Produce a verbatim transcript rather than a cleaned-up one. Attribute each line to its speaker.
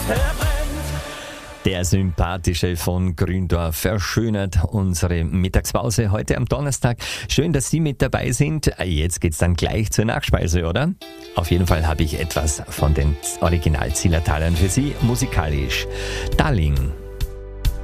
Speaker 1: Der Sympathische von Gründorf verschönert unsere Mittagspause heute am Donnerstag. Schön, dass Sie mit dabei sind. Jetzt geht's dann gleich zur Nachspeise, oder? Auf jeden Fall habe ich etwas von den Original-Zillertalern für Sie, musikalisch. Darling.